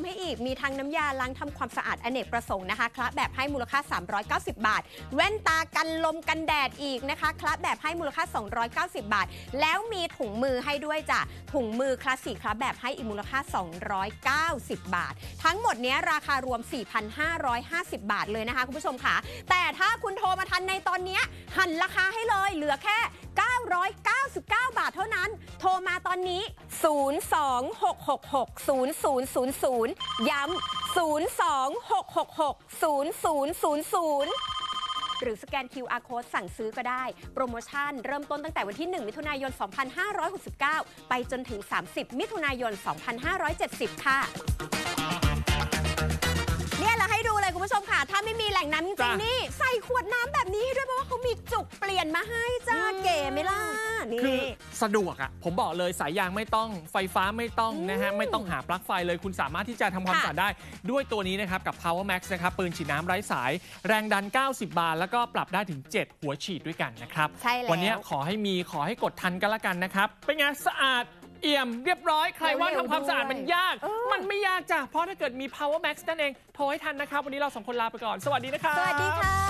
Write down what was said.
ให้อีกมีทั้งน้ำยาล้างทำความสะอาดอเนกประสงค์นะคะคละแบบให้มูลค่า390 บาทแว่นตากันลมกันแดดอีกนะคะคละแบบให้มูลค่า290 บาทแล้วมีถุงมือให้ด้วยจ้ะถุงมือคลาสสิกคละแบบให้อีกมูลค่า290 บาททั้งหมดนี้ราคารวม 4,550 บาทเลยนะคะคุณผู้ชมค่ะแต่ถ้าคุณโทรมาทันในตอนนี้หันราคาให้เลยเหลือแค่999 บาทเท่านั้นโทรมาตอนนี้026660000ย้ำ026660000หรือสแกน QR Code สั่งซื้อก็ได้โปรโมชั่นเริ่มต้นตั้งแต่วันที่1มิถุนายน2569ไปจนถึง30มิถุนายน2570ค่ะเนี่ยเราให้ดูเลยคุณผู้ชมค่ะถ้าไม่มีแหล่งน้ำจริงๆนี่ใส่ขวดน้ำแบบนี้ให้ด้วยเพราะว่าเขามีจุกเปลี่ยนมาให้จ้าเก๋ไหมล่ะนี่คือสะดวกอ่ะผมบอกเลยสายยางไม่ต้องไฟฟ้าไม่ต้องนะฮะไม่ต้องหาปลั๊กไฟเลยคุณสามารถที่จะทำความสะอาดได้ด้วยตัวนี้นะครับกับ Power Max นะครับปืนฉีดน้ำไร้สายแรงดัน90 บาร์แล้วก็ปรับได้ถึง7หัวฉีดด้วยกันนะครับใช่แล้ววันนี้ขอให้กดทันกันละกันนะครับเป็นไงสะอาดเอี่ยมเรียบร้อยใครว่าทำความสะอาดมันยากมันไม่ยากจ้ะเพราะถ้าเกิดมี Power Max นั่นเองโทรให้ทันนะครับวันนี้เรา2 คนลาไปก่อนสวัสดีนะครับสวัสดีค่ะ